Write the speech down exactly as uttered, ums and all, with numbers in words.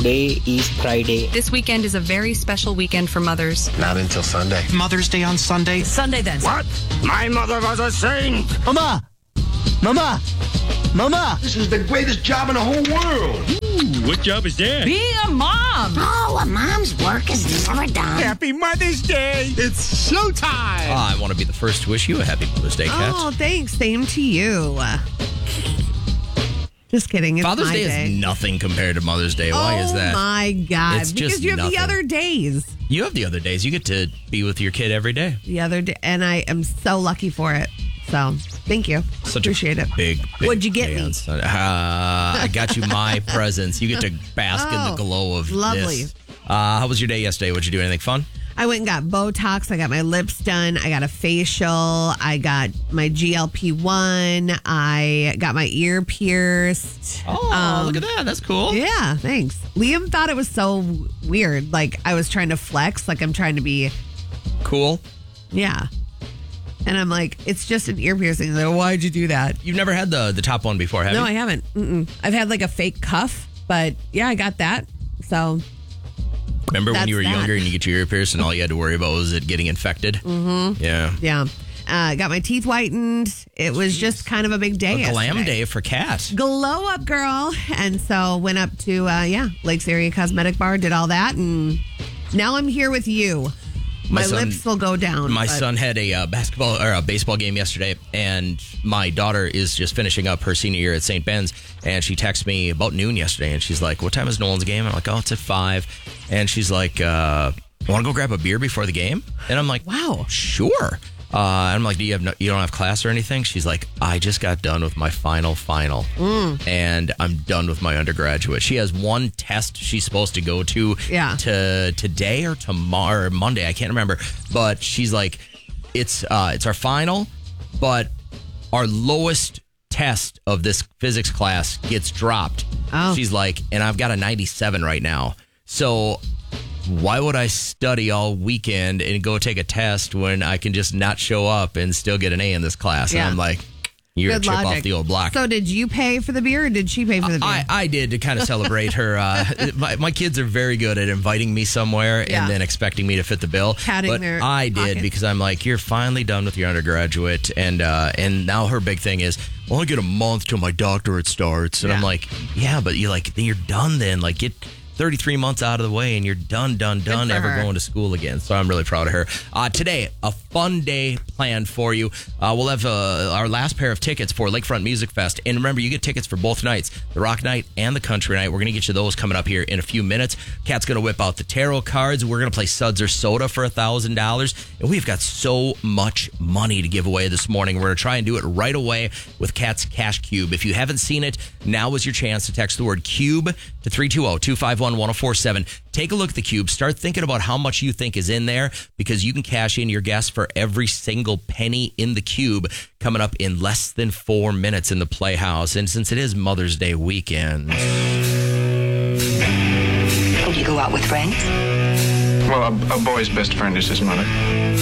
today is Friday. This weekend is a very special weekend for mothers. Not until Sunday. Mother's Day on Sunday. Sunday then. What? My mother was a saint. Mama! Mama! Mama! This is the greatest job in the whole world. Ooh, what job is that? Being a mom. Oh, a mom's work is never done. Happy Mother's Day. It's showtime. Oh, I want to be the first to wish you a happy Mother's Day, Kat. Oh, thanks. Same to you. Just kidding. It's Father's my Day, day is nothing compared to Mother's Day. Why oh is that? Oh, my God. It's because just you have nothing. the other days. You have the other days. You get to be with your kid every day. The other day. And I am so lucky for it. So, thank you. Such Appreciate a it. big, big What'd you get day me? on Sunday. Uh, I got you my presents. You get to bask Oh, in the glow of lovely. this. Uh, how was your day yesterday? What'd you do? Anything fun? I went and got Botox. I got my lips done. I got a facial. I got my G L P one. I got my ear pierced. Oh, Um, look at that. That's cool. Yeah, thanks. Liam thought it was so weird. Like I was trying to flex, like I'm trying to be, Cool. yeah. And I'm like, it's just an ear piercing. He's like, why'd you do that? You've never had the, the top one before, have No, you? I haven't. Mm-mm. I've had like a fake cuff, but yeah, I got that. So Remember when That's you were that. younger and you get your ear pierced and all you had to worry about was it getting infected? Mm-hmm. Yeah. yeah, uh, got my teeth whitened. It was just kind of a big day. A glam yesterday. day for Kat. Glow up, girl. And so went up to uh, yeah Lakes Area Cosmetic Bar, did all that, and now I'm here with you. My My, son- lips will go down. My but- son had a uh, basketball or a baseball game yesterday, and my daughter is just finishing up her senior year at Saint Ben's, and she texted me about noon yesterday, and she's like, "What time is Nolan's game?" I'm like, "Oh, it's at five," and she's like, uh, "Want to go grab a beer before the game?" And I'm like, Wow. sure." Uh, and I'm like, "Do you have no, you don't have class or anything?" She's like, "I just got done with my final final, and I'm done with my undergraduate." She has one test she's supposed to go to Yeah. to today or tomorrow or Monday. I can't remember, but she's like, "It's uh, it's our final, but our lowest test of this physics class gets dropped." Oh. She's like, "And I've got a ninety-seven right now, so." Why would I study all weekend and go take a test when I can just not show up and still get an A in this class? Yeah. And I'm like, you're Good a chip logic. off the old block. So did you pay for the beer or did she pay for the beer? I, I did to kind of celebrate her. Uh, my, my kids are very good at inviting me somewhere Yeah. and then expecting me to fit the bill. Padding but their I did pockets. because I'm like, you're finally done with your undergraduate. And uh, and now her big thing is, well, I get a month till my doctorate starts. And I'm Yeah. like, yeah, but you like, then you're done then. Like, get thirty-three months out of the way and you're done, done, done, for ever her. going to school again. So I'm really proud of her. Uh, today, a fun day planned for you. Uh, we'll have uh, our last pair of tickets for Lakefront Music Fest. And remember, you get tickets for both nights, the Rock Night and the Country Night. We're going to get you those coming up here in a few minutes. Kat's going to whip out the tarot cards. We're going to play Suds or Soda for one thousand dollars. And we've got so much money to give away this morning. We're going to try and do it right away with Kat's Cash Cube. If you haven't seen it, now is your chance to text the word CUBE to three two zero, two five one, one zero four seven. Take a look at the cube. Start thinking about how much you think is in there because you can cash in your guess for every single penny in the cube coming up in less than four minutes in the Playhouse. And since it is Mother's Day weekend. Would you go out with friends? Well, a, a boy's best friend is his mother.